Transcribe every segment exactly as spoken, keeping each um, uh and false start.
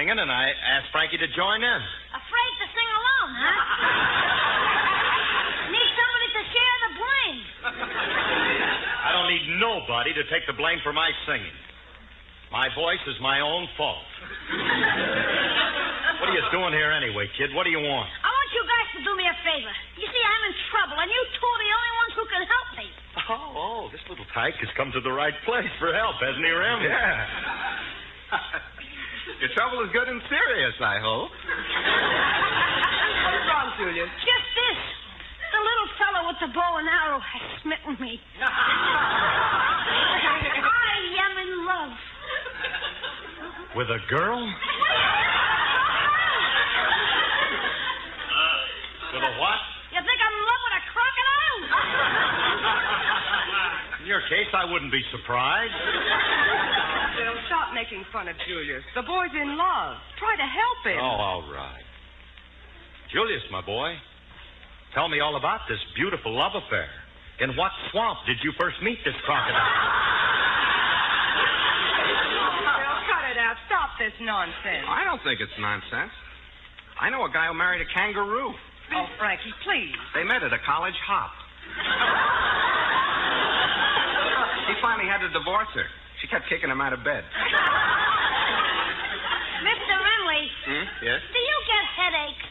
singing, and I asked Frankie to join in. Afraid to sing alone, huh? Need somebody to share the blame. I don't need nobody to take the blame for my singing. My voice is my own fault. What are you doing here anyway, kid? What do you want? I want you guys to do me a favor. You see, I'm in trouble, and you two are the only ones who can help me. Oh, oh, this little tyke has come to the right place for help, hasn't he, Rem? Yeah. Your trouble is good and serious, I hope. What's wrong, Julius? Just this. The little fellow with the bow and arrow has smitten me. I am in love. With a girl? With a what? You think I'm in love with a crocodile? In your case, I wouldn't be surprised. Bill, stop making fun of Julius. The boy's in love. Try to help him. Oh, all right. Julius, my boy, tell me all about this beautiful love affair. In what swamp did you first meet this crocodile? Bill, cut it out. Stop this nonsense. I don't think it's nonsense. I know a guy who married a kangaroo. Oh, Frankie, please. They met at a college hop. He finally had to divorce her. She kept kicking him out of bed. Mister Renly. Hmm? Yes? Do you get headaches?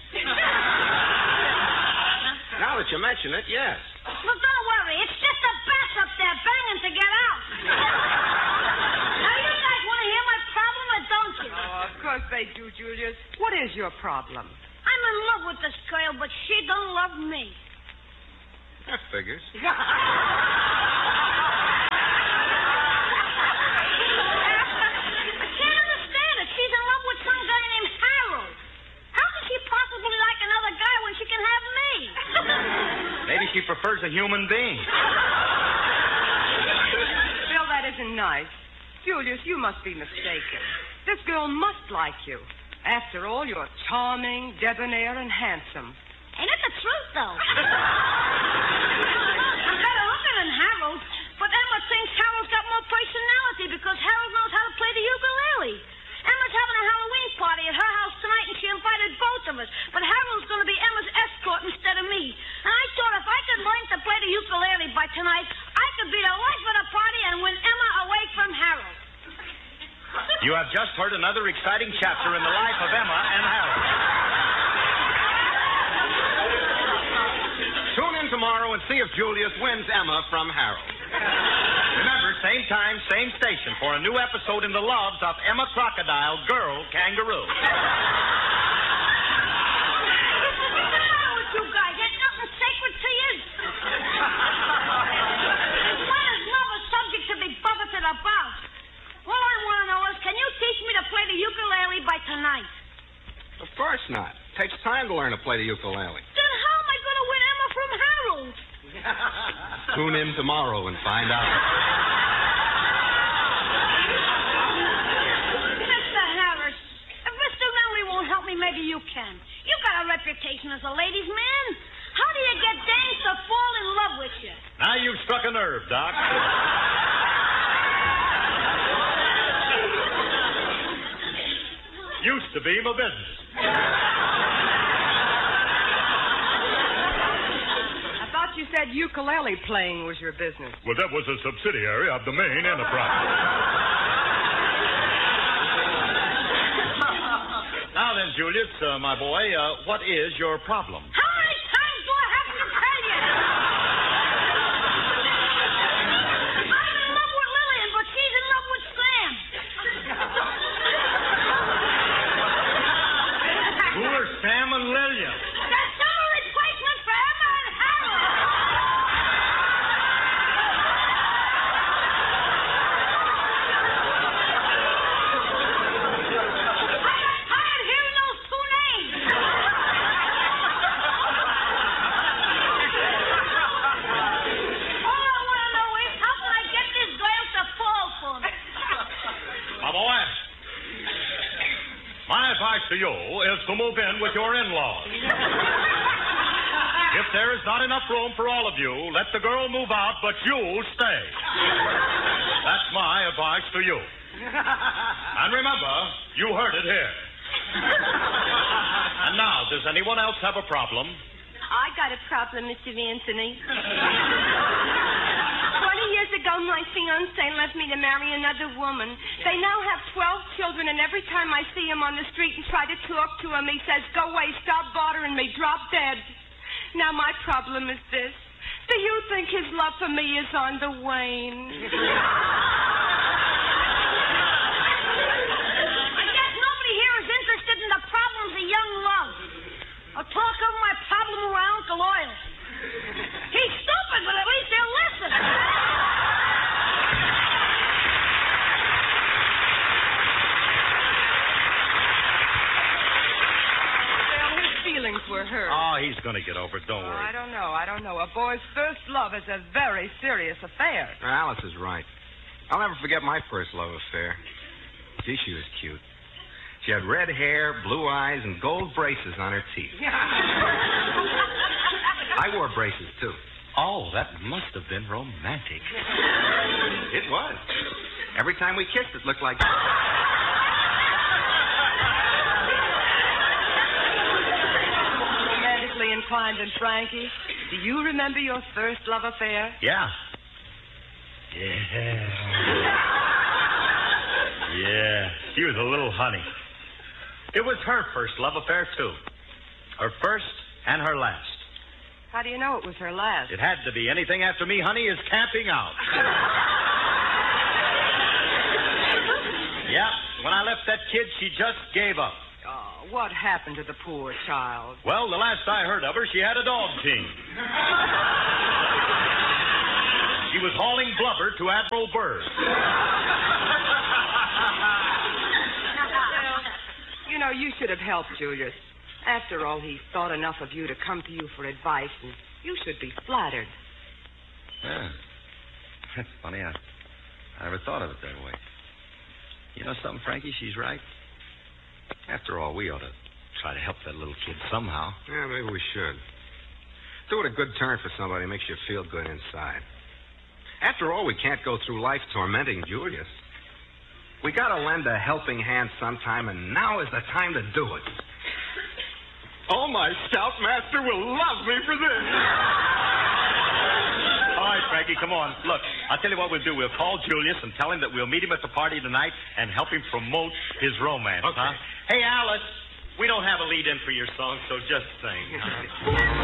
Now that you mention it, yes. Well, don't worry. It's just the bats up there banging to get out. Now, you guys want to hear my problem, or don't you? Oh, of course they do, Julius. What is your problem? I'm in love with this girl, but she don't love me. That figures. I can't understand it. She's in love with some guy named Harold. How can she possibly like another guy when she can have me? Maybe she prefers a human being. Bill, that isn't nice. Julius, you must be mistaken. This girl must like you. After all, you're charming, debonair, and handsome. Ain't it the truth, though? I'm better looking than Harold, but Emma thinks Harold's got more personality because Harold knows how to play the ukulele. Emma's having a Halloween party at her house tonight, and she invited both of us. But Harold's going to be Emma's escort instead of me. And I thought if I could learn to play the ukulele by tonight, I could be the life of the party and win Emma away from Harold. You have just heard another exciting chapter in the life of Emma and Harold. Tune in tomorrow and see if Julius wins Emma from Harold. Remember, same time, same station for a new episode in the loves of Emma Crocodile, Girl Kangaroo. What's the matter with you guys? Ain't nothing sacred to you. Why is love a subject to be buffeted about? All I want to know is, can you teach me to play the ukulele by tonight? Of course not. Takes time to learn to play the ukulele. Then how am I going to win Emma from Harold? Tune in tomorrow and find out. Mister Harris, if Mister Renly won't help me, maybe you can. You got a reputation as a ladies' man. How do you get dames to fall in love with you? Now you've struck a nerve, Doc. Used to be my business. I thought you said ukulele playing was your business. Well, that was a subsidiary of the main enterprise. Now then, Julius, uh, my boy, uh, what is your problem? How many times do I have to tell you? I'm in love with Lillian, but she's in love with Sam. Who are Sam and Lillian? That's summer replacement for Emma and Harold. I got tired hearing those two names. All I want to know is, how can I get this girl to fall for me? My boy, my advice to you is to move in with your in-laws. If there is not enough room for all of you, let the girl move out, but you stay. That's my advice to you. And remember, you heard it here. And now, does anyone else have a problem? I got a problem, Mister Anthony. Twenty years ago, my fiancé left me to marry another woman. They now have twelve children, and every time I see him on the street and try to talk to him, he says, "Go away, stop bothering me, drop dead." Now, my problem is this. Do you think his love for me is on the wane? I guess nobody here is interested in the problems of young love. I'll talk over my problem around Uncle Oil. He's stupid, but at least he'll listen. Well, his feelings were hurt. Oh, he's going to get over it. Don't Oh, worry. I don't know. I don't know. A boy's first love is a very serious affair. Alice is right. I'll never forget my first love affair. Gee, she was cute. She had red hair, blue eyes, and gold braces on her teeth. I wore braces, too. Oh, that must have been romantic. It was. Every time we kissed, it looked like... Romantically inclined, and Frankie, do you remember your first love affair? Yeah. Yeah. Yeah. She was a little honey. It was her first love affair, too. Her first and her last. How do you know it was her last? It had to be. Anything after me, honey, is camping out. Yeah. When I left that kid, she just gave up. Oh, what happened to the poor child? Well, the last I heard of her, she had a dog team. She was hauling blubber to Admiral Byrd. Well, you know, you should have helped Julius. After all, he thought enough of you to come to you for advice, and you should be flattered. Yeah. That's funny. I, I never thought of it that way. You know something, Frankie? She's right. After all, we ought to try to help that little kid somehow. Yeah, maybe we should. Doing a good turn for somebody makes you feel good inside. After all, we can't go through life tormenting Julius. We gotta lend a helping hand sometime, and now is the time to do it. Oh, my scoutmaster will love me for this. All right, Frankie, come on. Look, I'll tell you what we'll do. We'll call Julius and tell him that we'll meet him at the party tonight and help him promote his romance. Okay. Huh? Hey, Alice, we don't have a lead-in for your song, so just sing.